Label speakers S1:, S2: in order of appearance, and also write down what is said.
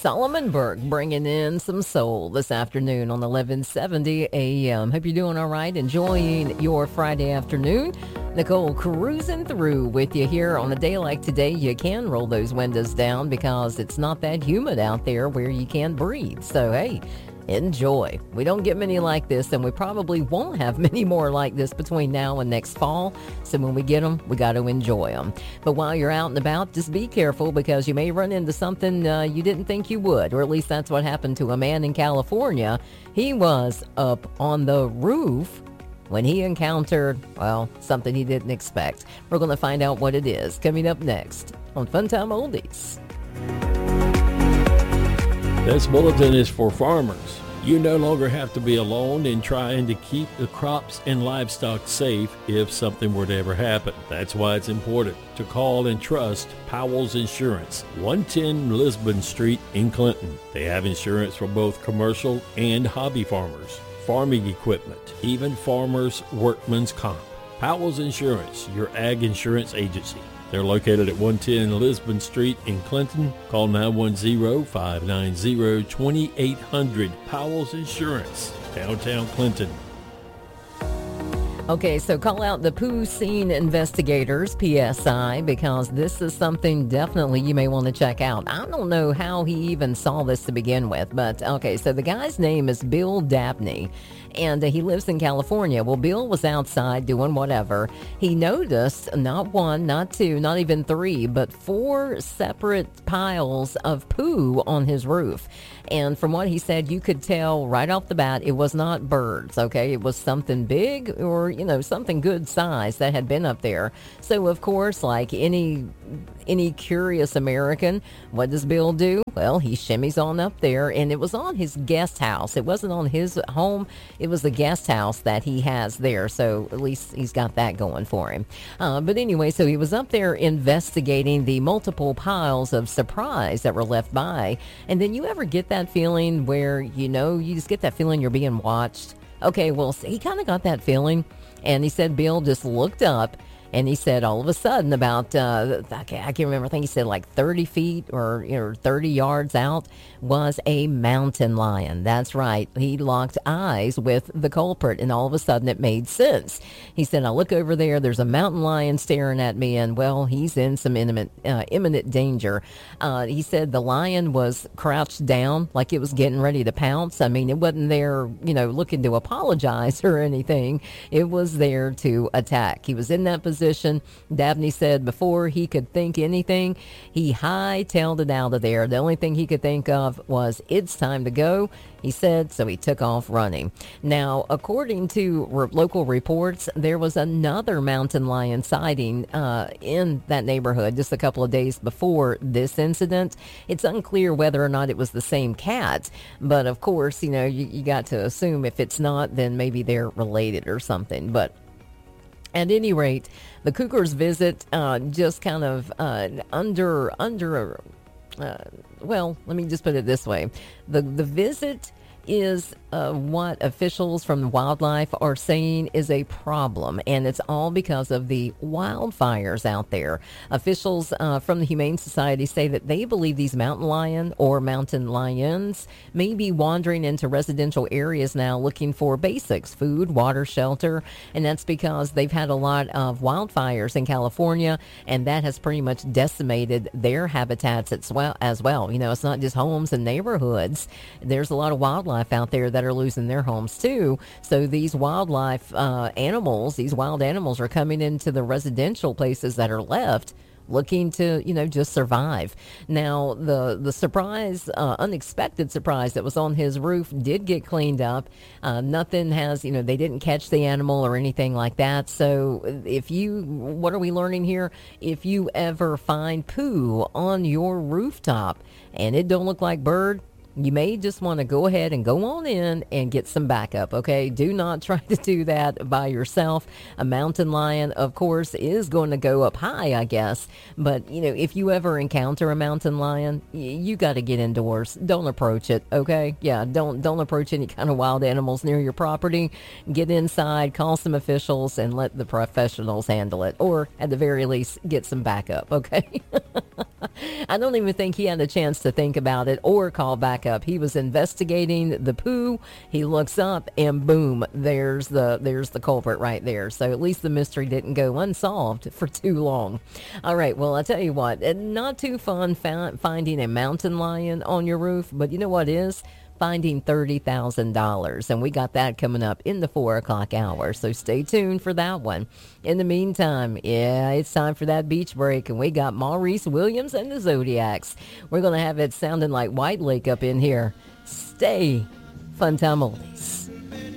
S1: Solomon Burke bringing in some soul this afternoon on 1170 a.m. Hope you're doing all right, enjoying your Friday afternoon. Nicole cruising through with you here on a day like today. You can roll those windows down because it's not that humid out there where you can't breathe. So, hey, enjoy. We don't get many like this, and we probably won't have many more like this between now and next fall. So when we get them, we got to enjoy them. But while you're out and about, just be careful because you may run into something you didn't think you would, or at least that's what happened to a man in California. He was up on the roof when he encountered, well, something he didn't expect. We're going to find out what it is coming up next on Funtime Oldies.
S2: This bulletin is for farmers. You no longer have to be alone in trying to keep the crops and livestock safe if something were to ever happen. That's why it's important to call and trust Powell's Insurance, 110 Lisbon Street in Clinton. They have insurance for both commercial and hobby farmers, farming equipment, even farmers' workman's comp. Powell's Insurance, your ag insurance agency. They're located at 110 Lisbon Street in Clinton. Call 910-590-2800. Powell's Insurance, downtown Clinton.
S1: Okay, so call out the Pooh Scene Investigators, PSI, because this is something definitely you may want to check out. I don't know how he even saw this to begin with, but okay, so the guy's name is Bill Dabney, and he lives in California. Well, Bill was outside doing whatever. He noticed not one, not two, not even three, but four separate piles of poo on his roof. And from what he said, you could tell right off the bat it was not birds, okay? It was something big or, something good size that had been up there. So, of course, like any curious American, what does Bill do? Well, he shimmies on up there, and it was on his guest house. It wasn't on his home. It was the guest house that he has there, so at least he's got that going for him. But anyway, so he was up there investigating the multiple piles of surprise that were left by. And then you ever get that feeling where, you just get that feeling you're being watched? Okay, well, he kind of got that feeling, and he said Bill just looked up, and he said all of a sudden about, I can't remember, I think he said like 30 feet or 30 yards out was a mountain lion. That's right. He locked eyes with the culprit, and all of a sudden it made sense. He said, I look over there, there's a mountain lion staring at me, and well, he's in some imminent danger. He said the lion was crouched down like it was getting ready to pounce. I mean, it wasn't there, looking to apologize or anything. It was there to attack. He was in that position. Dabney said before he could think anything, he hightailed it out of there. The only thing he could think of was, it's time to go, he said, so he took off running. Now, according to local reports, there was another mountain lion sighting in that neighborhood just a couple of days before this incident. It's unclear whether or not it was the same cat, but of course, you got to assume if it's not, then maybe they're related or something. But at any rate, the cougar's visit just kind of well, let me just put it this way. The visit is what officials from wildlife are saying is a problem, and it's all because of the wildfires out there. Officials from the Humane Society say that they believe these mountain lions may be wandering into residential areas now looking for basics, food, water, shelter, and that's because they've had a lot of wildfires in California, and that has pretty much decimated their habitats as well. It's not just homes and neighborhoods. There's a lot of wildlife out there that are losing their homes too. So these wildlife animals, these wild animals are coming into the residential places that are left looking to, just survive. Now, the surprise, unexpected surprise that was on his roof did get cleaned up. Nothing has, they didn't catch the animal or anything like that. So what are we learning here? If you ever find poo on your rooftop and it don't look like bird, you may just want to go ahead and go on in and get some backup, okay? Do not try to do that by yourself. A mountain lion, of course, is going to go up high, I guess. But, if you ever encounter a mountain lion, you got to get indoors. Don't approach it, okay? Yeah, don't approach any kind of wild animals near your property. Get inside, call some officials, and let the professionals handle it. Or, at the very least, get some backup, okay? I don't even think he had a chance to think about it or call back up. He was investigating the poo. He looks up and boom, there's the culprit right there. So at least the mystery didn't go unsolved for too long. All right, well, I'll tell you what, not too fun finding a mountain lion on your roof, but you know what is? Finding $30,000. And we got that coming up in the 4 o'clock hour. So stay tuned for that one. In the meantime, yeah, it's time for that beach break. And we got Maurice Williams and the Zodiacs. We're going to have it sounding like White Lake up in here. Stay fun time oldies.